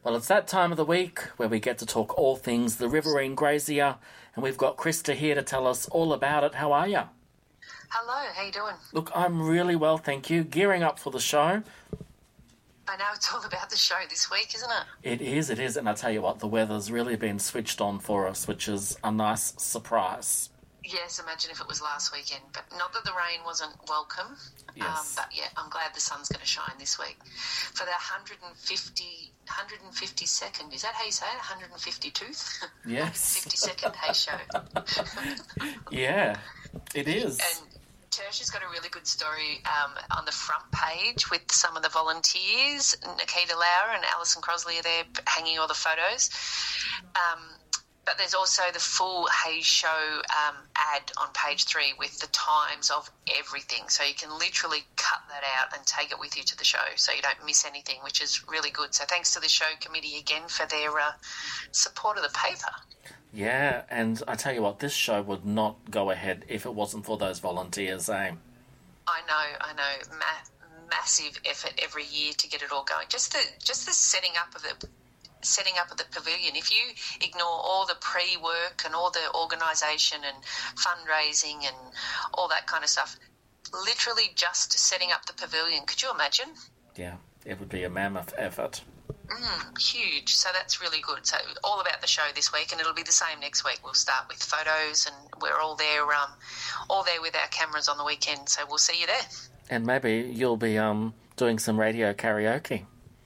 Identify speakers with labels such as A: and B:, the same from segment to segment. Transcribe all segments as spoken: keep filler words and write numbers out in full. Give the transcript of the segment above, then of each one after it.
A: Well, it's that time of the week where we get to talk all things the Riverine Grazier, and we've got Krista here to tell us all about it. How are you?
B: Hello, how you doing?
A: Look, I'm really well, thank you. Gearing up for the show.
B: I know it's all about the show this week, isn't it?
A: It is, it is, and I tell you what, the weather's really been switched on for us, which is a nice surprise.
B: Yes, imagine if it was last weekend, but not that the rain wasn't welcome.
A: Yes.
B: Um, but yeah, I'm glad the sun's going to shine this week. For the one hundred fifty, one hundred fifty-second, is that how you say it? one hundred fifty-tooth?
A: Yes.
B: fifty-second Hay Show.
A: Yeah, it is.
B: And Tertia's got a really good story um, on the front page with some of the volunteers. Nikita Lauer and Alison Crosley are there hanging all the photos. Um, but there's also the full Hay Show um, ad on page three with the times of everything. So you can literally cut that out and take it with you to the show so you don't miss anything, which is really good. So thanks to the show committee again for their uh, support of the paper.
A: Yeah, and I tell you what, this show would not go ahead if it wasn't for those volunteers, eh?
B: I know, I know. Ma- massive effort every year to get it all going. Just the just the setting up of the setting up of the pavilion. If you ignore all the pre-work and all the organisation and fundraising and all that kind of stuff, literally just setting up the pavilion, could you imagine?
A: Yeah, it would be a mammoth effort.
B: Mm, huge. So that's really good. So all about the show this week, and it'll be the same next week. We'll start with photos, and we're all there, um, all there with our cameras on the weekend. So we'll see you there.
A: And maybe you'll be um doing some radio karaoke.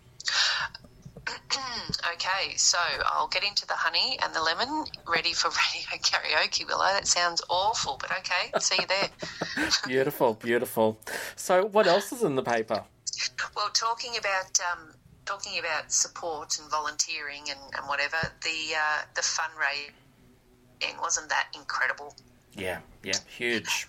B: Okay, so I'll get into the honey and the lemon, ready for radio karaoke, Willow. That sounds awful, but okay, see you there.
A: Beautiful, beautiful. So what else is in the paper?
B: Well, talking about um, talking about support and volunteering and, and whatever, the uh, the fundraising, wasn't that incredible?
A: Yeah, yeah, huge.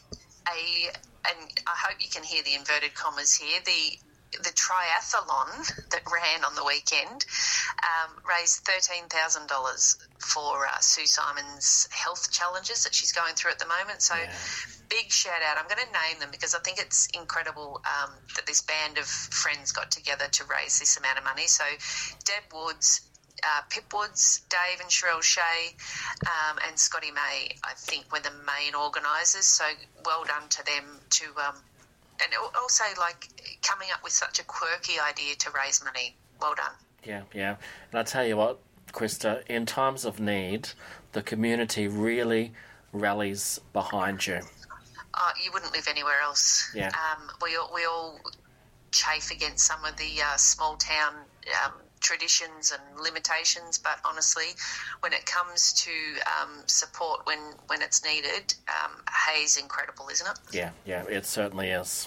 B: A and I hope you can hear the inverted commas here. The the triathlon that ran on the weekend um, raised thirteen thousand dollars for uh, Sue Simon's health challenges that she's going through at the moment. So yeah. Big shout out. I'm going to name them because I think it's incredible um, that this band of friends got together to raise this amount of money. So Deb Woods, uh, Pip Woods, Dave and Sherelle Shea, um, and Scotty May, I think, were the main organisers. So well done to them to... Um, And also, like, coming up with such a quirky idea to raise money. Well done.
A: Yeah, yeah. And I tell you what, Krista, in times of need, the community really rallies behind you.
B: Oh, you wouldn't live anywhere else.
A: Yeah.
B: Um, we, all, we all chafe against some of the uh, small-town um, traditions and limitations, but honestly, when it comes to um, support when, when it's needed, um, Hay's incredible, isn't it?
A: Yeah, yeah, it certainly is.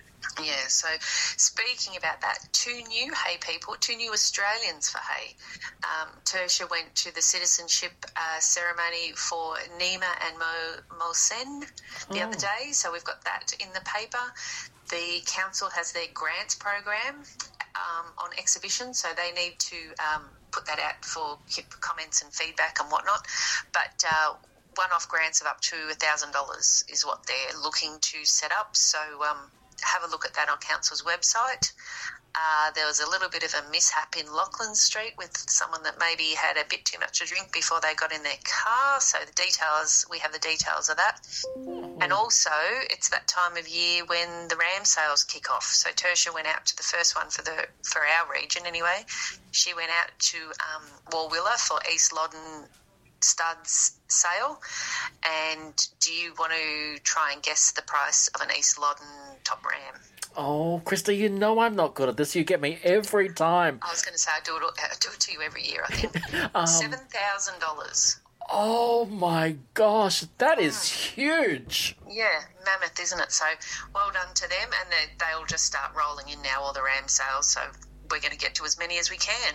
B: Yeah, so speaking about that, two new Hay people, two new Australians for Hay. Um, Tertia went to the citizenship uh, ceremony for Nima and Mo Mohsen the oh. other day, so we've got that in the paper. The council has their grants program um, on exhibition, so they need to um, put that out for comments and feedback and whatnot. But uh, one-off grants of up to one thousand dollars is what they're looking to set up, so um, have a look at that on council's website. Uh, there was a little bit of a mishap in Lachlan Street with someone that maybe had a bit too much to drink before they got in their car. So the details, we have the details of that. Mm. And also, it's that time of year when the ram sales kick off. So Tertia went out to the first one for the for our region anyway. She went out to um, Warwilla for East Loddon studs sale. And do you want to try and guess the price of an East Loddon top ram?
A: Oh, Krista, you know I'm not good at this. You get me every time.
B: I was going to say I do it, I do it to you every year, I think.
A: um,
B: seven thousand dollars.
A: Oh, my gosh. That is mm. huge.
B: Yeah, mammoth, isn't it? So well done to them. And they, they'll just start rolling in now, all the ram sales. So we're going to get to as many as we can.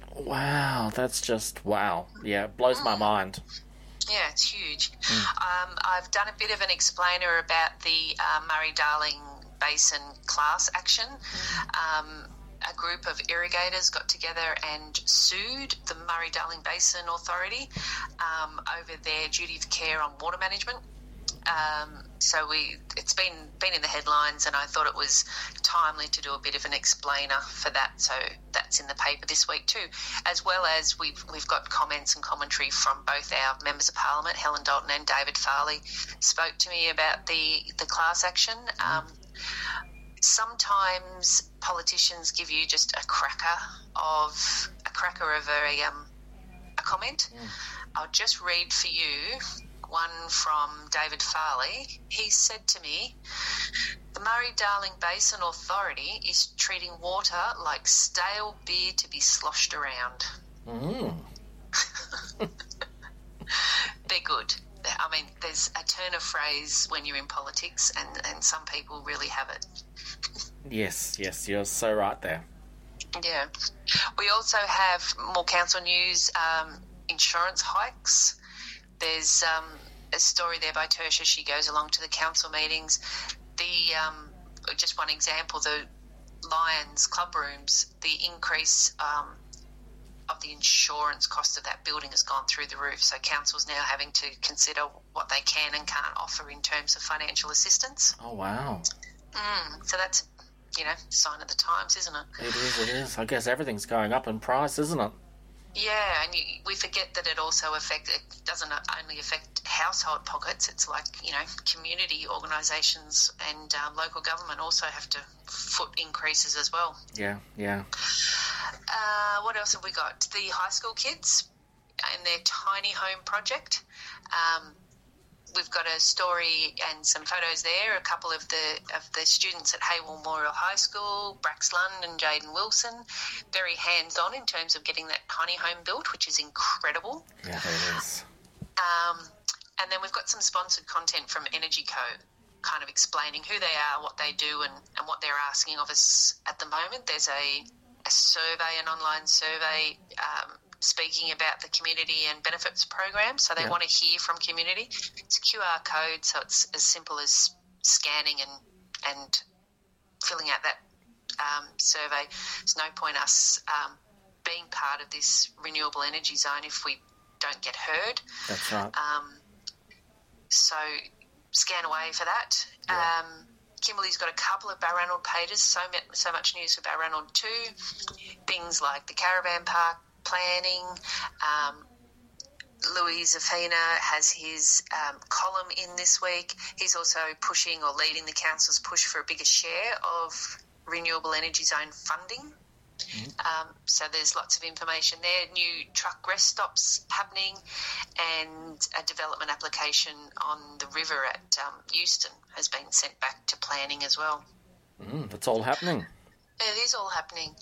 A: Wow, that's just, wow. Yeah, it blows mm. my mind.
B: Yeah, it's huge.
A: Mm.
B: Um, I've done a bit of an explainer about the uh, Murray-Darling Basin class action. Um, a group of irrigators got together and sued the Murray-Darling Basin Authority um, over their duty of care on water management. Um, So we, it's been been in the headlines, and I thought it was timely to do a bit of an explainer for that. So that's in the paper this week too, as well as we've we've got comments and commentary from both our members of Parliament, Helen Dalton and David Farley, spoke to me about the the class action. Um, sometimes politicians give you just a cracker of a cracker of a um, a comment. Mm. I'll just read for you one from David Farley. He said to me, "The Murray-Darling Basin Authority is treating water like stale beer to be sloshed around."
A: Mm.
B: They're good. I mean, there's a turn of phrase when you're in politics, and, and some people really have it.
A: Yes, yes, you're so right there.
B: Yeah. We also have more council news, um, insurance hikes. There's um, a story there by Tertia. She goes along to the council meetings. The um, just one example, the Lions club rooms, the increase um, of the insurance cost of that building has gone through the roof. So council's now having to consider what they can and can't offer in terms of financial assistance.
A: Oh, wow.
B: Mm, so that's, you know, sign of the times, isn't it?
A: It is, it is. I guess everything's going up in price, isn't it?
B: Yeah, and you, we forget that it also affects, it doesn't only affect household pockets, it's like, you know, community organisations and um, local government also have to foot increases as well.
A: Yeah, yeah.
B: Uh, what else have we got? The high school kids and their tiny home project. Um, we've got a story and some photos there, a couple of the of the students at Hayward Memorial High School, Brax Lund and Jaden Wilson, very hands-on in terms of getting that tiny home built, which is incredible.
A: Yeah, it is.
B: Um, and then we've got some sponsored content from Energy Co, kind of explaining who they are, what they do, and, and what they're asking of us at the moment. There's a, a survey, an online survey, um, speaking about the community and benefits program, so they yeah. want to hear from community. It's a Q R code, so it's as simple as scanning and and filling out that um, survey. There's no point us um, being part of this renewable energy zone if we don't get heard.
A: That's right.
B: Um, so scan away for that.
A: Yeah.
B: Um, Kimberley's got a couple of Balranald pages, so, so much news for Balranald too. Things like the caravan park planning. Um, Louis Zafina has his um, column in this week. He's also pushing or leading the council's push for a bigger share of renewable energy zone funding. Mm-hmm. Um, so there's lots of information there. New truck rest stops happening, and a development application on the river at um, Euston has been sent back to planning as well.
A: Mm, that's all happening.
B: It is all happening.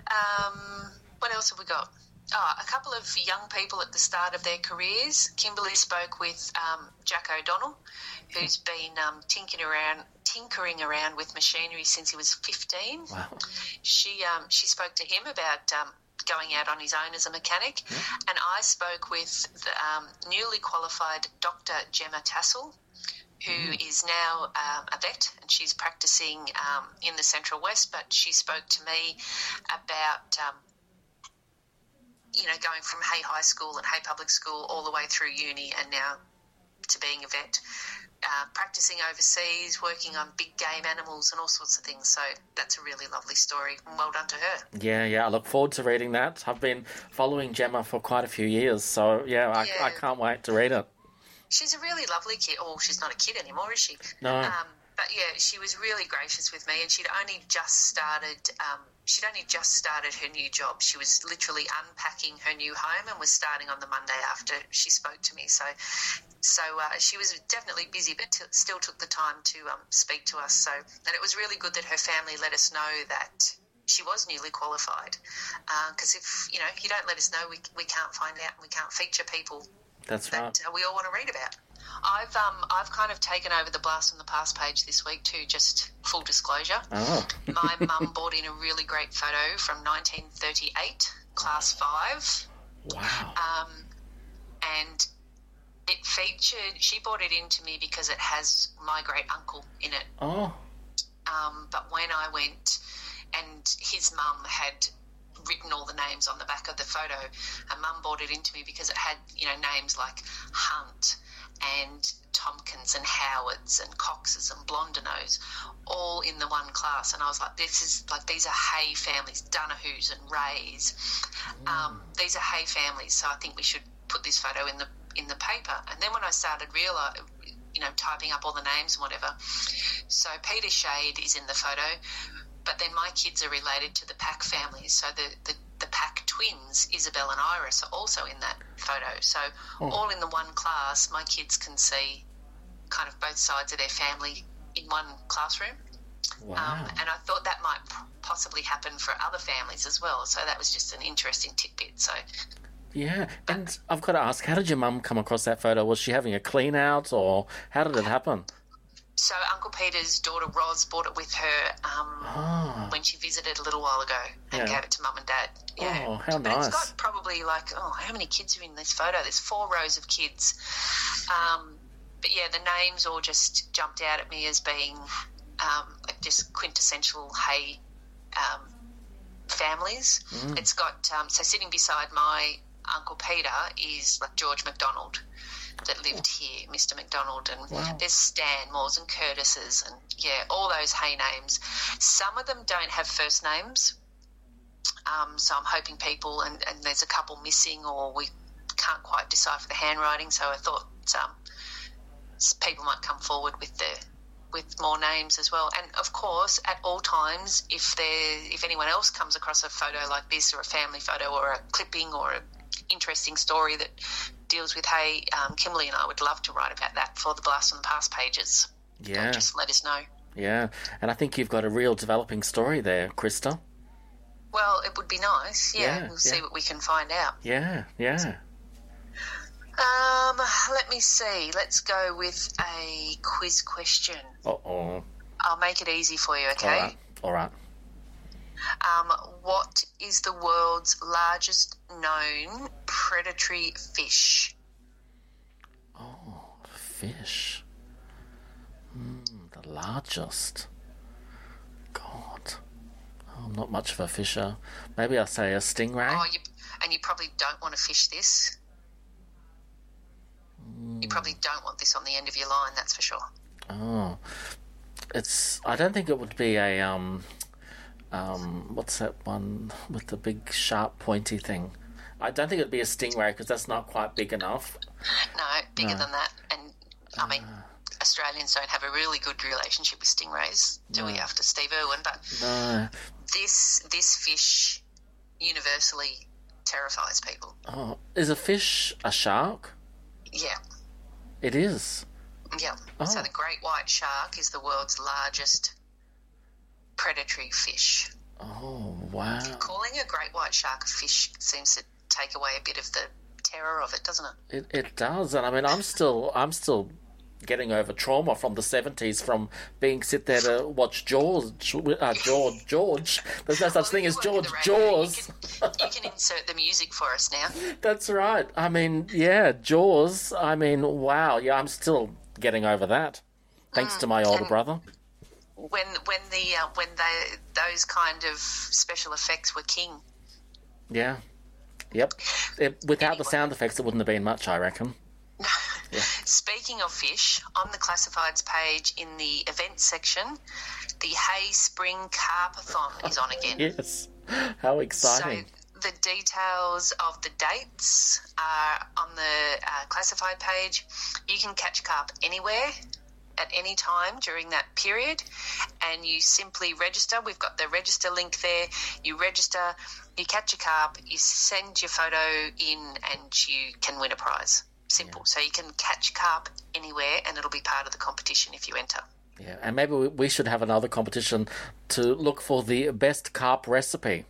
B: Um, what else have we got? Oh, a couple of young people at the start of their careers. Kimberley spoke with um, Jack O'Donnell, who's been um, tinkering around, tinkering around with machinery since he was fifteen.
A: Wow.
B: She um, she spoke to him about um, going out on his own as a mechanic,
A: yeah.
B: and I spoke with the um, newly qualified Doctor Gemma Tassel, who mm. is now um, a vet, and she's practising um, in the Central West, but she spoke to me about Um, you know, going from Hay High School and Hay Public School all the way through uni and now to being a vet, uh, practising overseas, working on big game animals and all sorts of things. So that's a really lovely story, and well done to her.
A: Yeah, yeah, I look forward to reading that. I've been following Gemma for quite a few years, so yeah, I,
B: yeah.
A: I can't wait to read it.
B: She's a really lovely kid. Oh, she's not a kid anymore, is she?
A: No.
B: Um, but yeah, she was really gracious with me, and she'd only just started... Um, She'd only just started her new job. She was literally unpacking her new home and was starting on the Monday after she spoke to me. So so uh, she was definitely busy, but t- still took the time to um, speak to us. So, and it was really good that her family let us know that she was newly qualified. Because uh, if, you know, you don't let us know, we we can't find out and we can't feature people
A: That's
B: that
A: right.
B: uh, we all want to read about. I've um I've kind of taken over the Blast from the Past page this week too, just full disclosure.
A: Oh.
B: My mum brought in a really great photo from nineteen thirty-eight, class five.
A: Wow.
B: Um, and it featured, she brought it in to me because it has my great uncle in it.
A: Oh.
B: Um, but when I went, and his mum had written all the names on the back of the photo, and mum brought it into me because it had, you know, names like Hunt and Tompkins and Howards and Coxes and Blondinos all in the one class. And I was like, this is like, these are Hay families, Donohues and Rays. Um, these are Hay families, so I think we should put this photo in the in the paper. And then when I started realize, you know, typing up all the names and whatever, so Peter Shade is in the photo, but then my kids are related to the Pack families. So the, the, the Pack twins, Isabel and Iris, are also in that photo. So oh. all in the one class, my kids can see kind of both sides of their family in one classroom.
A: Wow.
B: Um, and I thought that might possibly happen for other families as well. So that was just an interesting tidbit. So
A: yeah, and I've got to ask, how did your mum come across that photo? Was she having a clean out, or how did it happen?
B: So Uncle Peter's daughter Roz bought it with her um,
A: oh.
B: when she visited a little while ago and
A: yeah.
B: gave it to Mum and Dad. Yeah.
A: Oh, how
B: but
A: nice.
B: It's got probably like, oh, how many kids are in this photo? There's four rows of kids. Um, but yeah, the names all just jumped out at me as being um, like just quintessential Hay um, families.
A: Mm.
B: It's got, um, so sitting beside my Uncle Peter is like George MacDonald that lived here, Mister MacDonald, and
A: wow.
B: there's Stanmores and Curtises and, yeah, all those Hay names. Some of them don't have first names, um, so I'm hoping people, and, and there's a couple missing or we can't quite decipher the handwriting, so I thought um, people might come forward with the with more names as well. And, of course, at all times, if there, if anyone else comes across a photo like this or a family photo or a clipping or a interesting story that deals with Hay, um, Kimberly and I would love to write about that for the Blast from the Past pages.
A: Yeah.
B: So just let us know.
A: Yeah, and I think you've got a real developing story there, Krista.
B: Well, it would be nice, yeah.
A: yeah
B: we'll
A: yeah.
B: see what we can find out.
A: Yeah, yeah.
B: Um, let me see. Let's go with a quiz question.
A: Uh-oh.
B: I'll make it easy for you, okay?
A: All right, all right.
B: Um, what is the world's largest known predatory fish?
A: Oh, fish. Mm, the largest. God. Oh, I'm not much of a fisher. Maybe I'll say a stingray.
B: Oh, you, and you probably don't want to fish this.
A: Mm.
B: You probably don't want this on the end of your line, that's for sure.
A: Oh. It's, I don't think it would be a, um... Um, what's that one with the big sharp pointy thing? I don't think it'd be a stingray because that's not quite big enough.
B: No, bigger
A: No.
B: than that. And I mean,
A: Uh.
B: Australians don't have a really good relationship with stingrays, do we?
A: No.
B: After Steve Irwin, but
A: No.
B: this this fish universally terrifies people.
A: Oh, is a fish a shark?
B: Yeah,
A: It is.
B: yeah.
A: Oh.
B: So the great white shark is the world's largest predatory fish.
A: Oh, wow.
B: Calling a great white shark a fish seems to take away a bit of the terror of it, doesn't it?
A: It it does, and I mean, I'm still I'm still getting over trauma from the seventies from being sit there to watch George uh, George George. There's no such
B: Well,
A: thing
B: you
A: as
B: work at
A: George
B: the radio.
A: Jaws.
B: You can, you can insert the music for us now.
A: That's right. I mean, yeah, Jaws. I mean, wow. Yeah, I'm still getting over that, thanks
B: Mm,
A: to my older
B: and-
A: brother.
B: When when the uh, when they those kind of special effects were king.
A: Yeah. Yep. It, without the
B: Anyway.
A: sound effects, it wouldn't have been much, I reckon. Yeah.
B: Speaking of fish, on the classifieds page in the events section, the Hay Spring Carpathon is on again.
A: Yes. How exciting.
B: So the details of the dates are on the uh, classified page. You can catch carp anywhere at any time during that period, and you simply register. We've got the register link there. You register, you catch a carp, you send your photo in, and you can win a prize. Simple. So you can catch carp anywhere, and it'll be part of the competition if you enter.
A: Yeah, and maybe we- we should have another competition to look for the best carp recipe.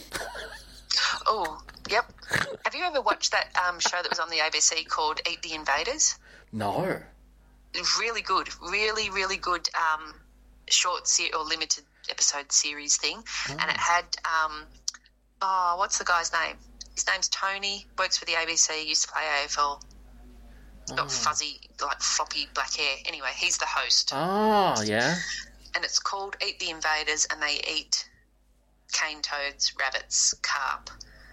B: Oh, yep. Have you ever watched that um, show that was on the A B C called Eat the Invaders?
A: No.
B: Really good, really, really good um, short se- or limited episode series thing.
A: Oh.
B: And it had, um, oh, what's the guy's name? His name's Tony, works for the A B C, used to play A F L. Got
A: Oh.
B: fuzzy, like floppy black hair. Anyway, he's the host.
A: Oh, yeah.
B: And it's called Eat the Invaders, and they eat cane toads, rabbits, carp.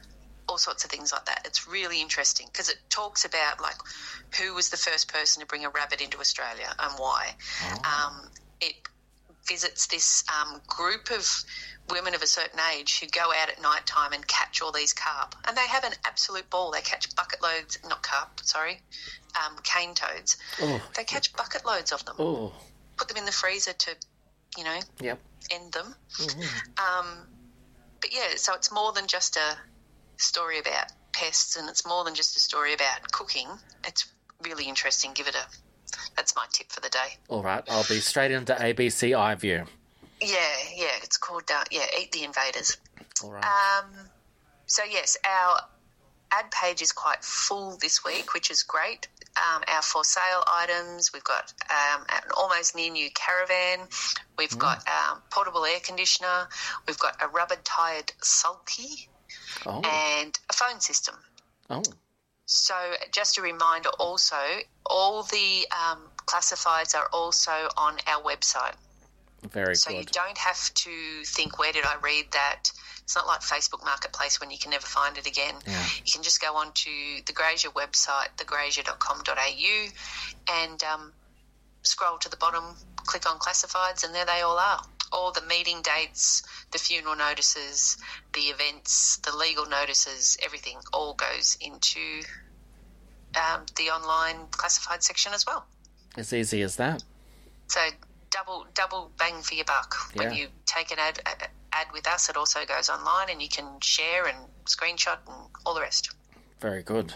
B: all sorts of things like that. It's really interesting because it talks about, like, who was the first person to bring a rabbit into Australia and why.
A: Oh.
B: Um, it visits this um, group of women of a certain age who go out at night time and catch all these carp. And they have an absolute ball. They catch bucket loads, not carp, sorry, um, cane toads.
A: Oh.
B: They catch bucket loads of them.
A: Oh.
B: Put them in the freezer to, you know,
A: Yep.
B: end them.
A: Mm-hmm.
B: Um, but, yeah, so it's more than just a story about pests, and it's more than just a story about cooking. It's really interesting. Give it a... That's my tip for the day.
A: All right, I'll be straight into A B C iView.
B: Yeah, yeah, it's called, uh, yeah, Eat the Invaders.
A: All right.
B: Um, so, yes, our ad page is quite full this week, which is great. Um, our for sale items, we've got um, an almost near new caravan, we've
A: Mm.
B: got um, portable air conditioner, we've got a rubber-tired sulky,
A: Oh.
B: and a phone system.
A: Oh.
B: So just a reminder also, all the um, classifieds are also on our website.
A: Very
B: So
A: good.
B: you don't have to think, where did I read that? It's not like Facebook Marketplace when you can never find it again.
A: Yeah.
B: You can just go on to the Grazier website, the grazier dot com dot a u, and um, scroll to the bottom, click on classifieds, and there they all are. All the meeting dates, the funeral notices, the events, the legal notices, everything all goes into um, the online classified section as well.
A: As easy as that.
B: So double double bang for your buck. When
A: Yeah.
B: you take an ad, a- ad with us, it also goes online and you can share and screenshot and all the rest.
A: Very good.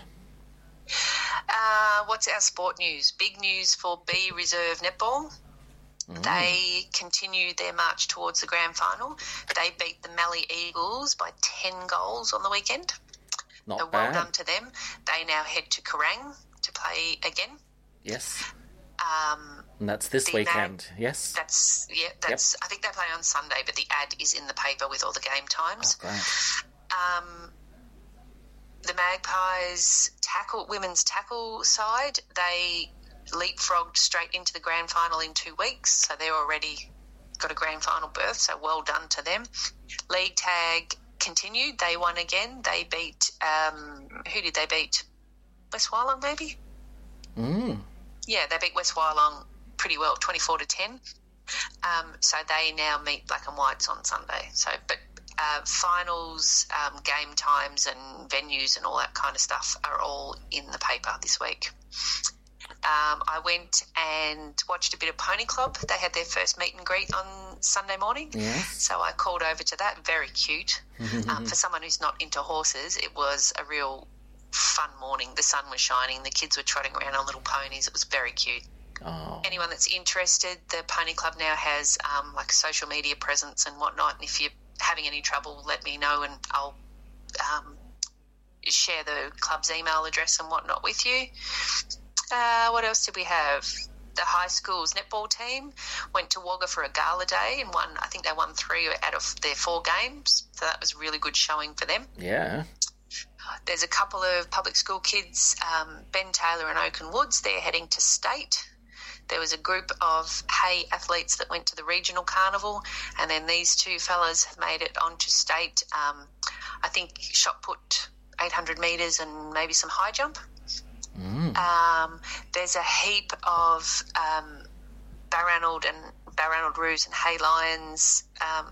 B: Uh, what's our sport news? Big news for B Reserve Netball.
A: Mm.
B: They continue their march towards the grand final. They beat the Mallee Eagles by ten goals on the weekend.
A: Not
B: So
A: bad.
B: well done to them. They now head to Kerrang to play again.
A: Yes.
B: Um,
A: And that's this
B: The
A: weekend. Yes.
B: that's yeah. That's I think they play on Sunday, but the ad is in the paper with all the game times.
A: Oh, great.
B: Um, the Magpies tackle women's tackle side, they leapfrogged straight into the grand final in two weeks, so they're already got a grand final berth, so well done to them. League tag continued. They won again. They beat um, who did they beat? West Wyalong, maybe?
A: Mm.
B: Yeah, they beat West Wyalong pretty well, twenty-four to ten. Um, so they now meet Black and Whites on Sunday. So, but uh, finals, um, game times and venues and all that kind of stuff are all in the paper this week. Um, I went and watched a bit of Pony Club. They had their first meet and greet on Sunday morning.
A: Yes.
B: So I called over to that. Very cute. Um, for someone who's not into horses, it was a real fun morning. The sun was shining. The kids were trotting around on little ponies. It was very cute.
A: Oh.
B: Anyone that's interested, the Pony Club now has um, like a social media presence and whatnot. And if you're having any trouble, let me know and I'll um, share the club's email address and whatnot with you. Uh, what else did we have? The high school's netball team went to Wagga for a gala day and won. I think they won three out of their four games, so that was a really good showing for them.
A: Yeah.
B: There's a couple of public school kids, um, Ben Taylor and Oaken Woods. They're heading to state. There was a group of Hay athletes that went to the regional carnival, and then these two fellas have made it onto state. Um, I think shot put eight hundred metres and maybe some high jump.
A: Mm.
B: Um, there's a heap of um, Barranald and Barranald Roos and Hay Lions um,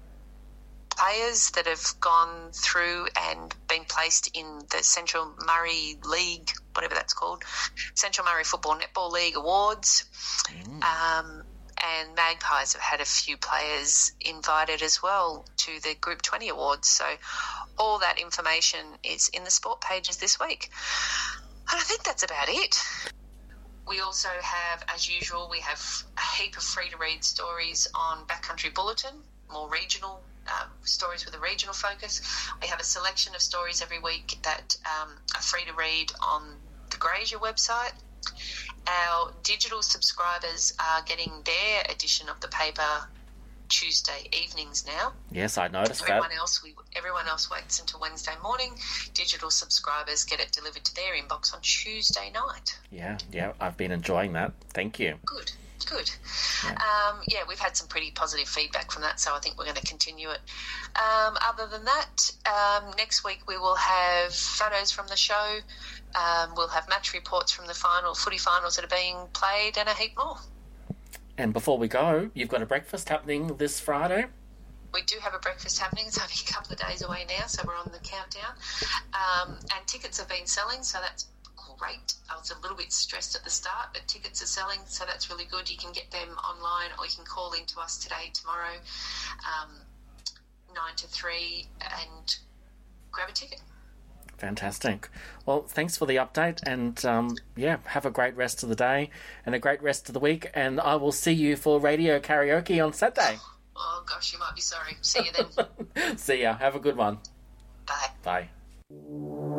B: players that have gone through and been placed in the Central Murray League, whatever that's called, Central Murray Football Netball League Awards.
A: Mm.
B: Um, and Magpies have had a few players invited as well to the Group twenty Awards. So all that information is in the sport pages this week. And I think that's about it. We also have, as usual, we have a heap of free-to-read stories on Backcountry Bulletin, more regional um, stories with a regional focus. We have a selection of stories every week that um, are free to read on the Grazier website. Our digital subscribers are getting their edition of the paper Tuesday evenings now.
A: Yes, I noticed
B: Everyone
A: that.
B: else, we everyone else waits until Wednesday morning. Digital subscribers get it delivered to their inbox on Tuesday night.
A: Yeah, yeah, I've been enjoying that. Thank you.
B: Good. Good.
A: Yeah.
B: Um, yeah, we've had some pretty positive feedback from that, so I think we're going to continue it. Um, other than that, um, next week we will have photos from the show. Um, we'll have match reports from the final footy finals that are being played and a heap more.
A: And before we go, you've got a breakfast happening this Friday.
B: We do have a breakfast happening. It's only a couple of days away now, so we're on the countdown. Um, and tickets have been selling, so that's great. I was a little bit stressed at the start, but tickets are selling, so that's really good. You can get them online, or you can call in to us today, tomorrow, um, nine to three, and grab a ticket.
A: Fantastic. Well, thanks for the update, and um, yeah, have a great rest of the day and a great rest of the week, and I will see you for radio karaoke on Saturday.
B: Oh gosh, you might be sorry. See you then.
A: See ya. Have a good one.
B: Bye.
A: Bye.